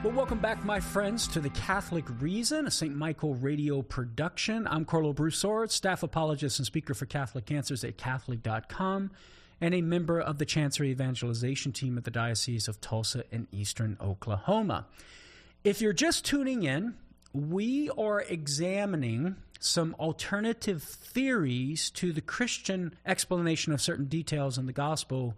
Well, welcome back, my friends, to The Catholic Reason, a St. Michael radio production. I'm Carlo Broussard, staff apologist and speaker for Catholic Cancers at Catholic.com, and a member of the Chancery Evangelization team at the Diocese of Tulsa in Eastern Oklahoma. If you're just tuning in, we are examining some alternative theories to the Christian explanation of certain details in the gospel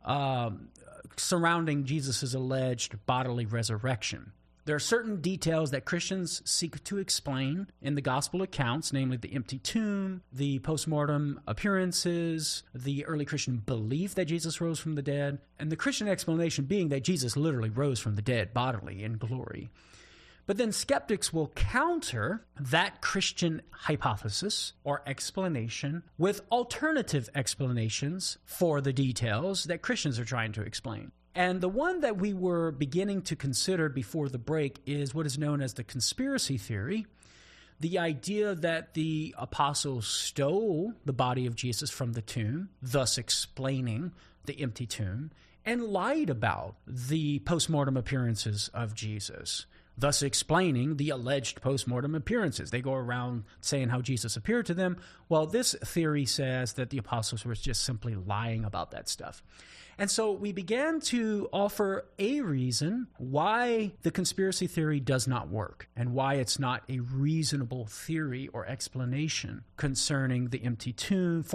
surrounding Jesus' alleged bodily resurrection. There are certain details that Christians seek to explain in the gospel accounts, namely the empty tomb, the postmortem appearances, the early Christian belief that Jesus rose from the dead, and the Christian explanation being that Jesus literally rose from the dead bodily in glory. But then skeptics will counter that Christian hypothesis or explanation with alternative explanations for the details that Christians are trying to explain. And the one that we were beginning to consider before the break is what is known as the conspiracy theory, the idea that the apostles stole the body of Jesus from the tomb, thus explaining the empty tomb, and lied about the postmortem appearances of Jesus, thus explaining the alleged postmortem appearances. They go around saying how Jesus appeared to them. Well, this theory says that the apostles were just simply lying about that stuff. And so we began to offer a reason why the conspiracy theory does not work and why it's not a reasonable theory or explanation concerning the empty tomb,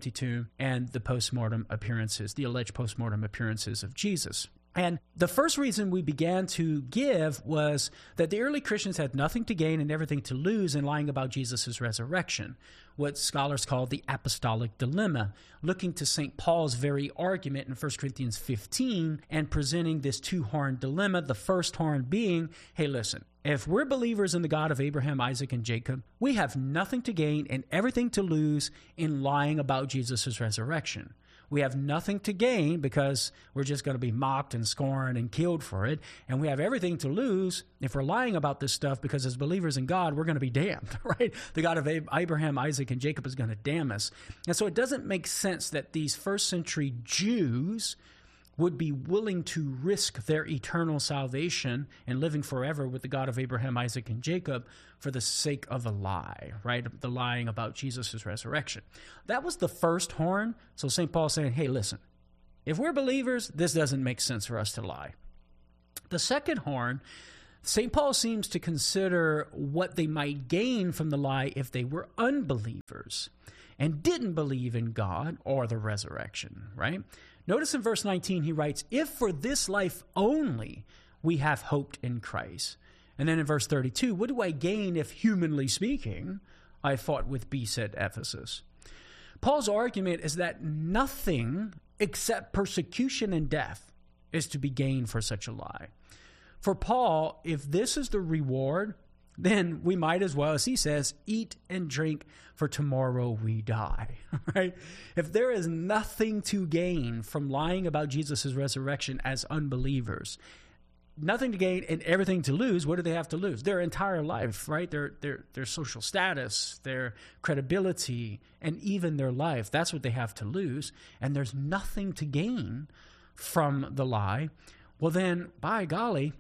and the postmortem appearances, the alleged postmortem appearances of Jesus. And the first reason we began to give was that the early Christians had nothing to gain and everything to lose in lying about Jesus' resurrection, what scholars call the apostolic dilemma, looking to St. Paul's very argument in 1 Corinthians 15 and presenting this two-horn dilemma, the first horn being, hey, listen, if we're believers in the God of Abraham, Isaac, and Jacob, we have nothing to gain and everything to lose in lying about Jesus' resurrection. We have nothing to gain because we're just going to be mocked and scorned and killed for it. And we have everything to lose if we're lying about this stuff because as believers in God, we're going to be damned, right? The God of Abraham, Isaac, and Jacob is going to damn us. And so it doesn't make sense that these first century Jews would be willing to risk their eternal salvation and living forever with the God of Abraham, Isaac, and Jacob for the sake of a lie, right? The lying about Jesus' resurrection. That was the first horn. So St. Paul saying, hey, listen, if we're believers, this doesn't make sense for us to lie. The second horn, St. Paul seems to consider what they might gain from the lie if they were unbelievers and didn't believe in God or the resurrection, right? Notice in verse 19, he writes, if for this life only we have hoped in Christ. And then in verse 32, what do I gain if, humanly speaking, I fought with beasts at Ephesus? Paul's argument is that nothing except persecution and death is to be gained for such a lie. For Paul, if this is the reward, then we might as well, as he says, eat and drink, for tomorrow we die, right? If there is nothing to gain from lying about Jesus' resurrection as unbelievers, nothing to gain and everything to lose, what do they have to lose? Their entire life, right? Their social status, their credibility, and even their life. That's what they have to lose. And there's nothing to gain from the lie. Well, then, by golly,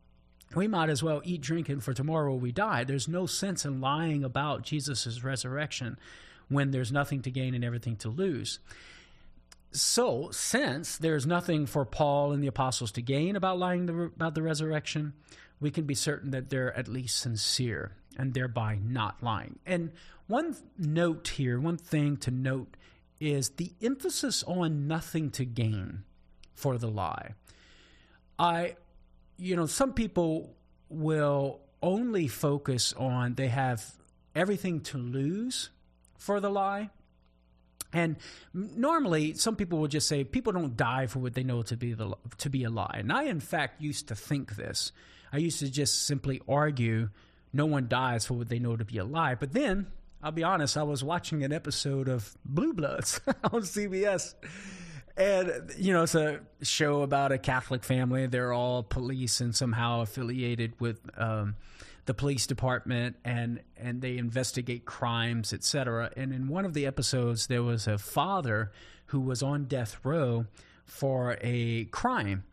we might as well eat, drink, and for tomorrow we die. There's no sense in lying about Jesus' resurrection when there's nothing to gain and everything to lose. So, since there's nothing for Paul and the apostles to gain about lying about the resurrection, we can be certain that they're at least sincere and thereby not lying. And one note here, one thing to note is the emphasis on nothing to gain for the lie. Some people will only focus on they have everything to lose for the lie. And normally, some people will just say people don't die for what they know to be a lie. And I, in fact, used to think this. I used to just simply argue no one dies for what they know to be a lie. But then, I'll be honest, I was watching an episode of Blue Bloods on CBS. And, it's a show about a Catholic family. They're all police and somehow affiliated with the police department, and they investigate crimes, etc. And in one of the episodes, there was a father who was on death row for a crime.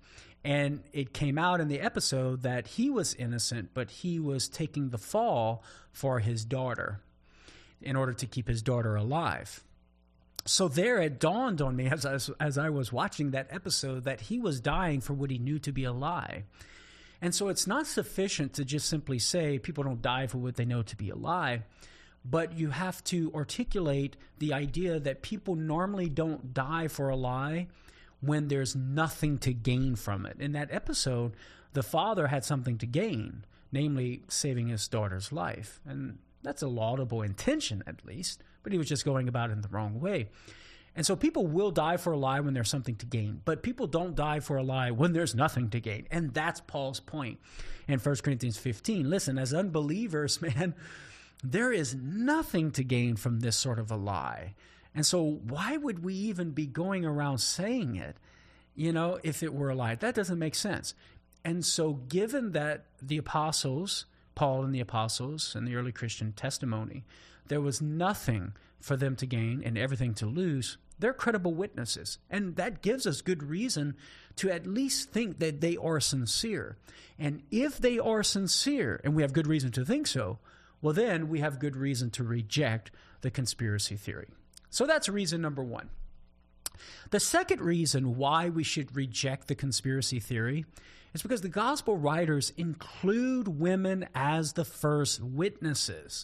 And it came out in the episode that he was innocent, but he was taking the fall for his daughter in order to keep his daughter alive. So there it dawned on me as I was watching that episode that he was dying for what he knew to be a lie. And so it's not sufficient to just simply say people don't die for what they know to be a lie, but you have to articulate the idea that people normally don't die for a lie when there's nothing to gain from it. In that episode, the father had something to gain, namely saving his daughter's life. And that's a laudable intention, at least, but he was just going about it in the wrong way. And so people will die for a lie when there's something to gain, but people don't die for a lie when there's nothing to gain. And that's Paul's point in 1 Corinthians 15. Listen, as unbelievers, man, there is nothing to gain from this sort of a lie. And so why would we even be going around saying it, if it were a lie? That doesn't make sense. And so given that the apostles, Paul and the apostles and the early Christian testimony, there was nothing for them to gain and everything to lose, they're credible witnesses. And that gives us good reason to at least think that they are sincere. And if they are sincere, and we have good reason to think so, well, then we have good reason to reject the conspiracy theory. So that's reason number one. The second reason why we should reject the conspiracy theory is because the gospel writers include women as the first witnesses.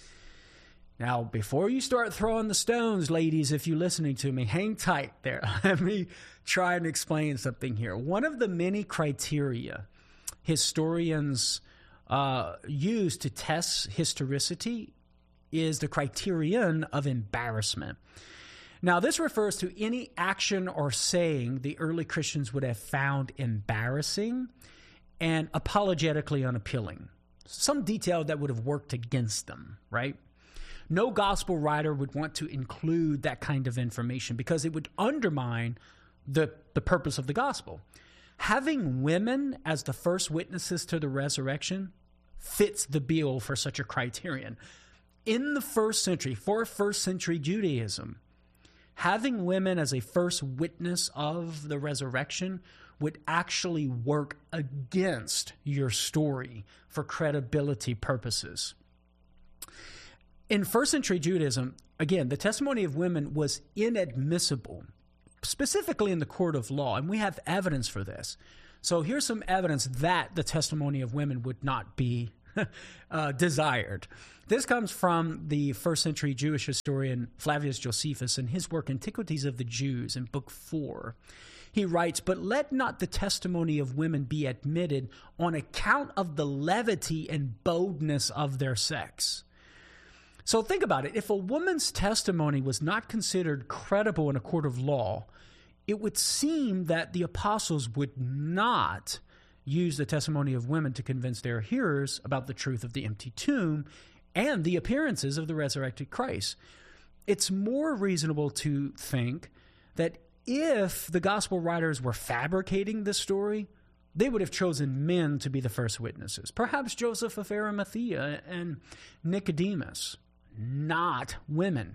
Now, before you start throwing the stones, ladies, if you're listening to me, hang tight there. Let me try and explain something here. One of the many criteria historians use to test historicity is the criterion of embarrassment. Now, this refers to any action or saying the early Christians would have found embarrassing and apologetically unappealing. Some detail that would have worked against them, right? No gospel writer would want to include that kind of information because it would undermine the purpose of the gospel. Having women as the first witnesses to the resurrection fits the bill for such a criterion. In the first century, for first century Judaism, having women as a first witness of the resurrection would actually work against your story for credibility purposes. In first century Judaism, again, the testimony of women was inadmissible, specifically in the court of law, and we have evidence for this. So here's some evidence that the testimony of women would not be desired. This comes from the first century Jewish historian Flavius Josephus in his work Antiquities of the Jews in Book 4. He writes, "But let not the testimony of women be admitted on account of the levity and boldness of their sex." So think about it. If a woman's testimony was not considered credible in a court of law, it would seem that the apostles would not use the testimony of women to convince their hearers about the truth of the empty tomb and the appearances of the resurrected Christ. It's more reasonable to think that if the gospel writers were fabricating this story, they would have chosen men to be the first witnesses. Perhaps Joseph of Arimathea and Nicodemus, not women.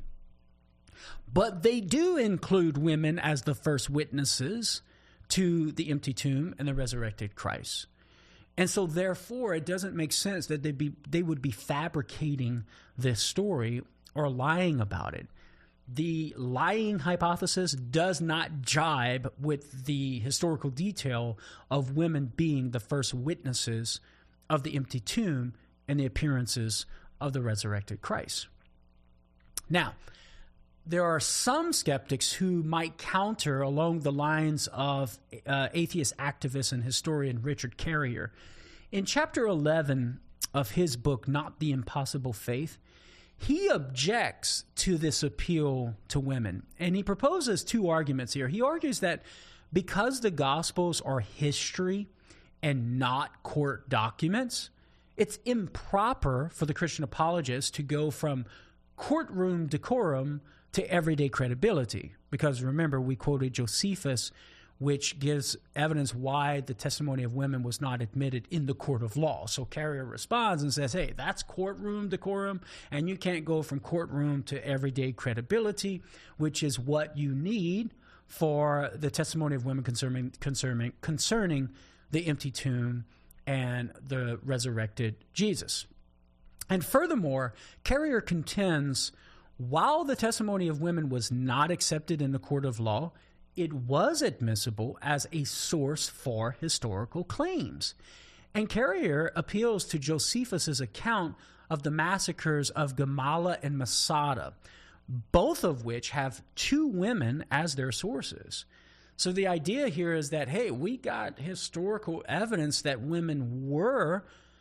But they do include women as the first witnesses to the empty tomb and the resurrected Christ. And so therefore, it doesn't make sense that they would be fabricating this story or lying about it. The lying hypothesis does not jibe with the historical detail of women being the first witnesses of the empty tomb and the appearances of the resurrected Christ. Now, there are some skeptics who might counter along the lines of atheist activist and historian Richard Carrier. In chapter 11 of his book, Not the Impossible Faith, he objects to this appeal to women, and he proposes two arguments here. He argues that because the Gospels are history and not court documents, it's improper for the Christian apologists to go from courtroom decorum to everyday credibility. Because remember, we quoted Josephus, which gives evidence why the testimony of women was not admitted in the court of law. So Carrier responds and says, hey, that's courtroom decorum, and you can't go from courtroom to everyday credibility, which is what you need for the testimony of women concerning the empty tomb and the resurrected Jesus. And furthermore, Carrier contends, while the testimony of women was not accepted in the court of law, it was admissible as a source for historical claims. And Carrier appeals to Josephus's account of the massacres of Gamala and Masada, both of which have two women as their sources. So the idea here is that, hey, we got historical evidence that women were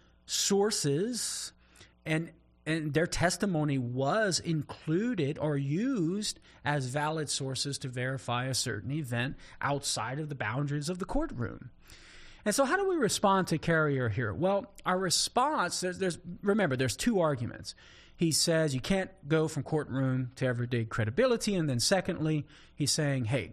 sources, and their testimony was included or used as valid sources to verify a certain event outside of the boundaries of the courtroom. And so how do we respond to Carrier here? Well, our response, remember, there's two arguments. He says you can't go from courtroom to everyday credibility. And then secondly, he's saying, hey,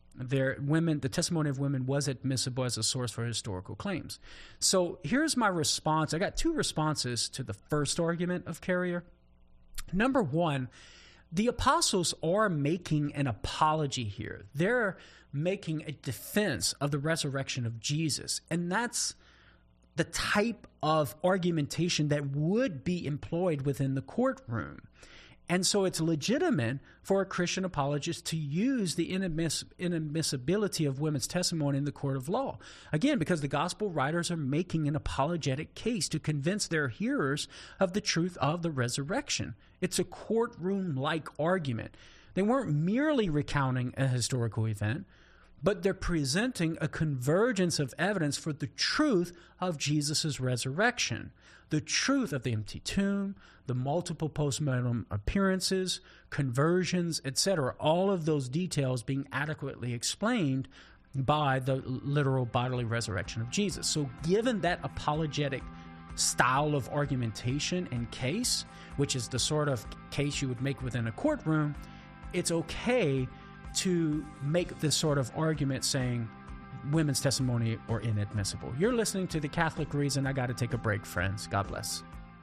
the testimony of women was admissible as a source for historical claims. So here's my response. I got two responses to the first argument of Carrier. Number one, the apostles are making an apology here. They're making a defense of the resurrection of Jesus. And that's the type of argumentation that would be employed within the courtroom. And so it's legitimate for a Christian apologist to use the inadmissibility of women's testimony in the court of law. Again, because the gospel writers are making an apologetic case to convince their hearers of the truth of the resurrection. It's a courtroom-like argument. They weren't merely recounting a historical event, but they're presenting a convergence of evidence for the truth of Jesus' resurrection, the truth of the empty tomb, the multiple postmortem appearances, conversions, etc., all of those details being adequately explained by the literal bodily resurrection of Jesus. So given that apologetic style of argumentation and case, which is the sort of case you would make within a courtroom, it's okay to make this sort of argument saying women's testimony are inadmissible. You're listening to The Catholic Reason. I got to take a break, friends. God bless.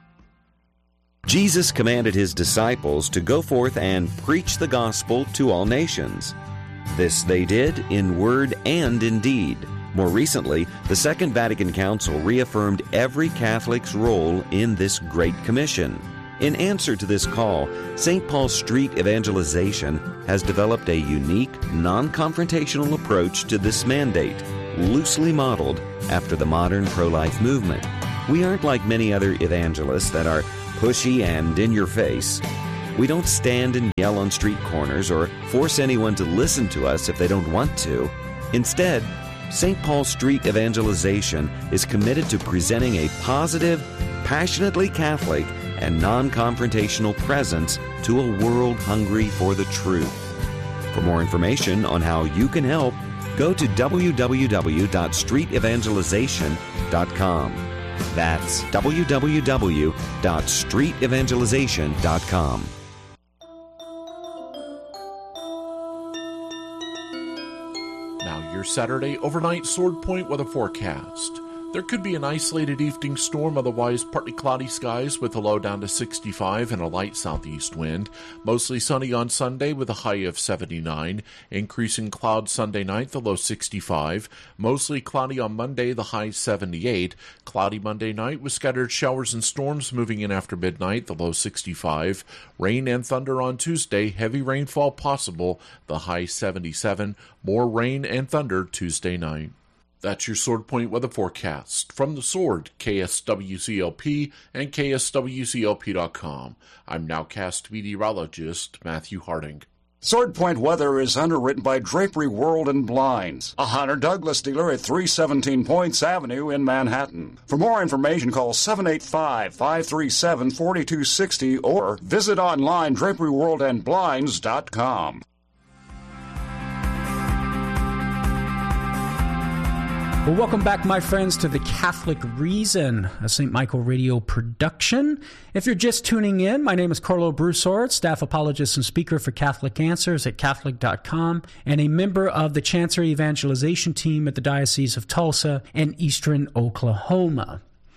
Jesus commanded his disciples to go forth and preach the gospel to all nations. This they did in word and in deed. More recently, the Second Vatican Council reaffirmed every Catholic's role in this Great Commission. In answer to this call, St. Paul Street Evangelization has developed a unique, non-confrontational approach to this mandate, loosely modeled after the modern pro-life movement. We aren't like many other evangelists that are pushy and in your face. We don't stand and yell on street corners or force anyone to listen to us if they don't want to. Instead, St. Paul Street Evangelization is committed to presenting a positive, passionately Catholic, and non-confrontational presence to a world hungry for the truth. For more information on how you can help, go to www.streetevangelization.com. That's www.streetevangelization.com. Now your Saturday overnight Sword Point weather forecast. There could be an isolated evening storm, otherwise partly cloudy skies with a low down to 65 and a light southeast wind. Mostly sunny on Sunday with a high of 79. Increasing clouds Sunday night, the low 65. Mostly cloudy on Monday, the high 78. Cloudy Monday night with scattered showers and storms moving in after midnight, the low 65. Rain and thunder on Tuesday, heavy rainfall possible, the high 77. More rain and thunder Tuesday night. That's your Sword Point weather forecast. From the Sword, KSWCLP and KSWCLP.com. I'm nowcast meteorologist Matthew Harding. Sword Point weather is underwritten by Drapery World and Blinds, a Hunter Douglas dealer at 317 Points Avenue in Manhattan. For more information, call 785-537-4260 or visit online DraperyWorldandBlinds.com. Well, welcome back, my friends, to The Catholic Reason, a St. Michael Radio production. If you're just tuning in, my name is Carlo Broussard, staff apologist and speaker for Catholic Answers at Catholic.com, and a member of the Chancery Evangelization Team at the Diocese of Tulsa and Eastern Oklahoma.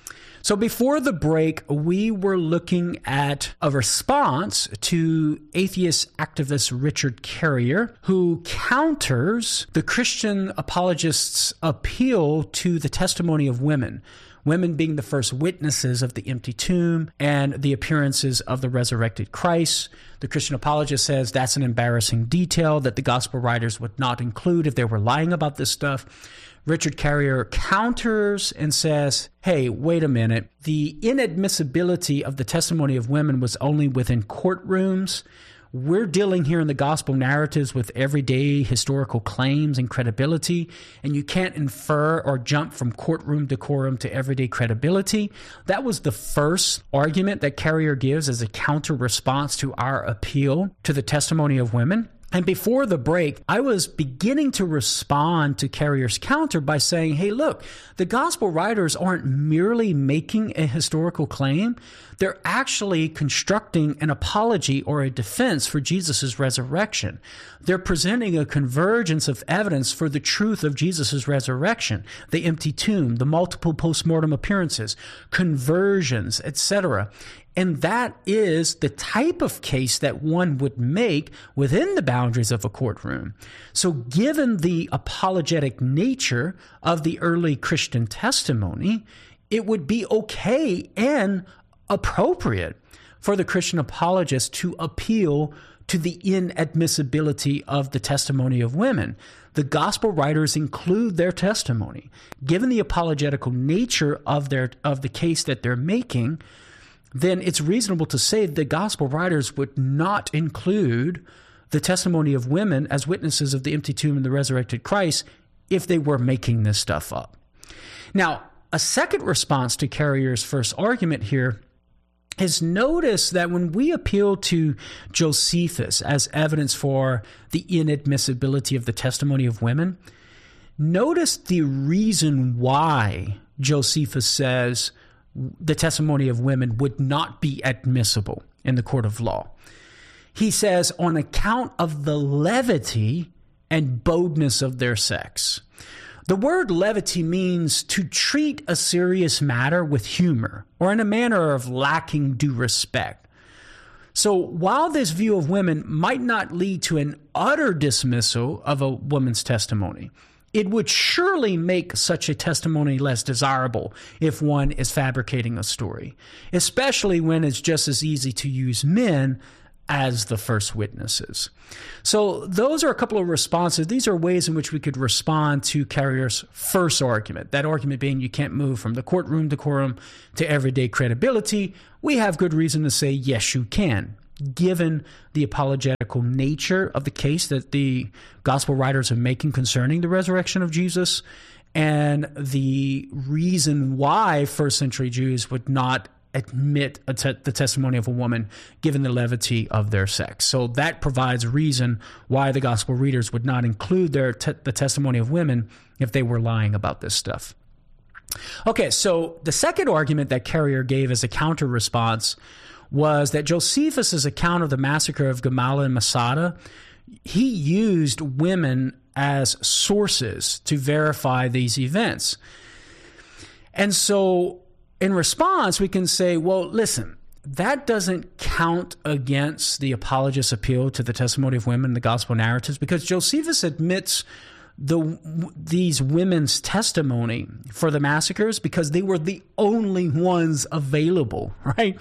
So before the break, we were looking at a response to atheist activist Richard Carrier, who counters the Christian apologists' appeal to the testimony of women being the first witnesses of the empty tomb and the appearances of the resurrected Christ. The Christian apologist says that's an embarrassing detail that the gospel writers would not include if they were lying about this stuff. Richard Carrier counters and says, hey, wait a minute. The inadmissibility of the testimony of women was only within courtrooms. We're dealing here in the gospel narratives with everyday historical claims and credibility, and you can't infer or jump from courtroom decorum to everyday credibility. That was the first argument that Carrier gives as a counter response to our appeal to the testimony of women. And before the break, I was beginning to respond to Carrier's counter by saying, hey, look, the gospel writers aren't merely making a historical claim. They're actually constructing an apology or a defense for Jesus' resurrection. They're presenting a convergence of evidence for the truth of Jesus' resurrection, the empty tomb, the multiple postmortem appearances, conversions, etc. And that is the type of case that one would make within the boundaries of a courtroom. So given the apologetic nature of the early Christian testimony, it would be okay and appropriate for the Christian apologist to appeal to the inadmissibility of the testimony of women. The gospel writers include their testimony. Given the apologetical nature of the case that they're making, then it's reasonable to say the gospel writers would not include the testimony of women as witnesses of the empty tomb and the resurrected Christ if they were making this stuff up. Now, a second response to Carrier's first argument here is notice that when we appeal to Josephus as evidence for the inadmissibility of the testimony of women, notice the reason why Josephus says the testimony of women would not be admissible in the court of law. He says, on account of the levity and boldness of their sex. The word levity means to treat a serious matter with humor or in a manner of lacking due respect. So while this view of women might not lead to an utter dismissal of a woman's testimony, it would surely make such a testimony less desirable if one is fabricating a story, especially when it's just as easy to use men as the first witnesses. So those are a couple of responses. These are ways in which we could respond to Carrier's first argument, that argument being you can't move from the courtroom decorum to everyday credibility. We have good reason to say, yes, you can, given the apologetical nature of the case that the gospel writers are making concerning the resurrection of Jesus and the reason why first century Jews would not admit the testimony of a woman given the levity of their sex. So that provides reason why the gospel readers would not include the testimony of women if they were lying about this stuff. Okay, so the second argument that Carrier gave as a counter response was that Josephus's account of the massacre of Gamala and Masada, he used women as sources to verify these events. And so in response, we can say, well, listen, that doesn't count against the apologist's appeal to the testimony of women in the gospel narratives because Josephus admits these women's testimony for the massacres because they were the only ones available, right?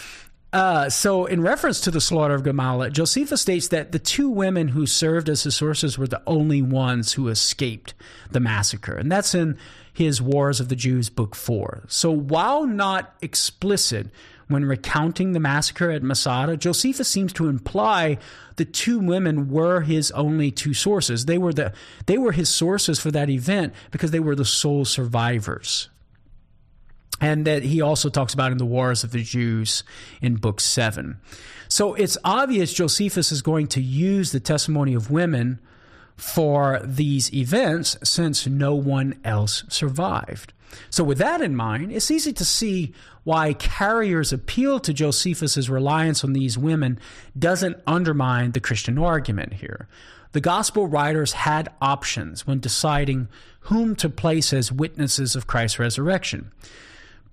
So in reference to the slaughter of Gamala, Josephus states that the two women who served as his sources were the only ones who escaped the massacre. And that's in his Wars of the Jews, Book 4. So while not explicit when recounting the massacre at Masada, Josephus seems to imply the two women were his only two sources. They were his sources for that event because they were the sole survivors. And that he also talks about in the Wars of the Jews in Book 7. So it's obvious Josephus is going to use the testimony of women for these events since no one else survived. So with that in mind, it's easy to see why Carrier's appeal to Josephus's reliance on these women doesn't undermine the Christian argument here. The gospel writers had options when deciding whom to place as witnesses of Christ's resurrection.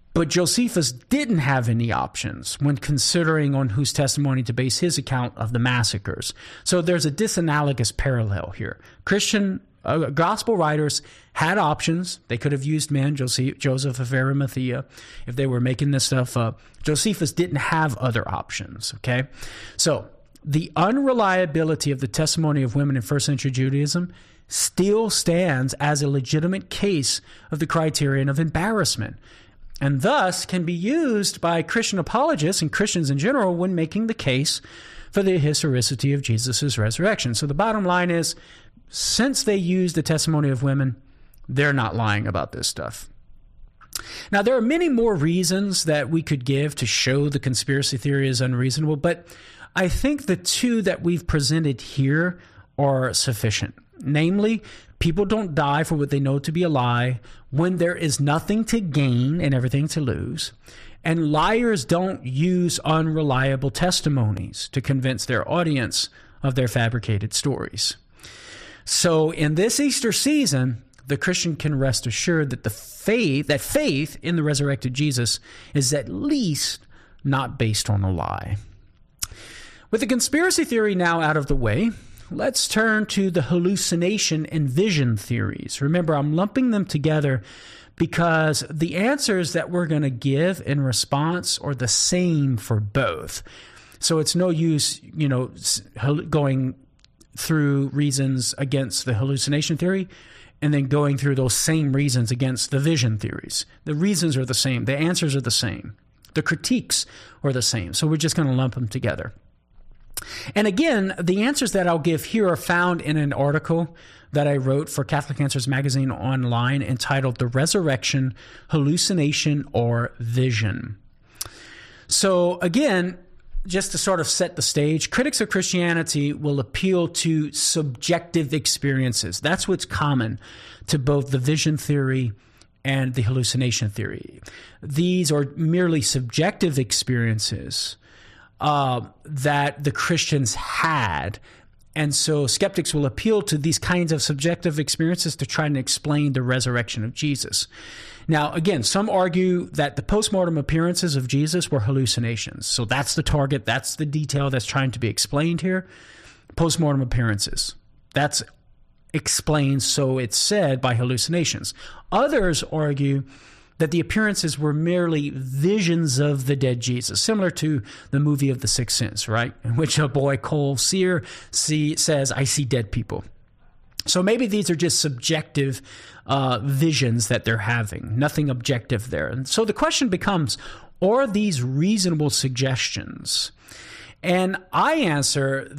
But Josephus didn't have any options when considering on whose testimony to base his account of the massacres. So there's a disanalogous parallel here. Christian gospel writers had options. They could have used men, Joseph of Arimathea, if they were making this stuff up. Josephus didn't have other options, okay? So the unreliability of the testimony of women in first century Judaism still stands as a legitimate case of the criterion of embarrassment, and thus can be used by Christian apologists and Christians in general when making the case for the historicity of Jesus' resurrection. So the bottom line is, since they use the testimony of women, they're not lying about this stuff. Now, there are many more reasons that we could give to show the conspiracy theory is unreasonable, but I think the two that we've presented here are sufficient. Namely, people don't die for what they know to be a lie when there is nothing to gain and everything to lose. And liars don't use unreliable testimonies to convince their audience of their fabricated stories. So in this Easter season, the Christian can rest assured that faith in the resurrected Jesus is at least not based on a lie. With the conspiracy theory now out of the way, let's turn to the hallucination and vision theories. Remember, I'm lumping them together because the answers that we're going to give in response are the same for both. So it's no use, going through reasons against the hallucination theory and then going through those same reasons against the vision theories. The reasons are the same. The answers are the same. The critiques are the same. So we're just going to lump them together. And again, the answers that I'll give here are found in an article that I wrote for Catholic Answers Magazine online entitled The Resurrection, Hallucination, or Vision. So again, just to sort of set the stage, critics of Christianity will appeal to subjective experiences. That's what's common to both the vision theory and the hallucination theory. These are merely subjective experiences that the Christians had. And so skeptics will appeal to these kinds of subjective experiences to try and explain the resurrection of Jesus. Now, again, some argue that the postmortem appearances of Jesus were hallucinations. So that's the target. That's the detail that's trying to be explained here. Postmortem appearances. That's explained, so it's said, by hallucinations. Others argue that the appearances were merely visions of the dead Jesus, similar to the movie of The Sixth Sense, right? In which a boy, Cole Sear, says, "I see dead people." So maybe these are just subjective visions that they're having, nothing objective there. And so the question becomes, are these reasonable suggestions? And I answer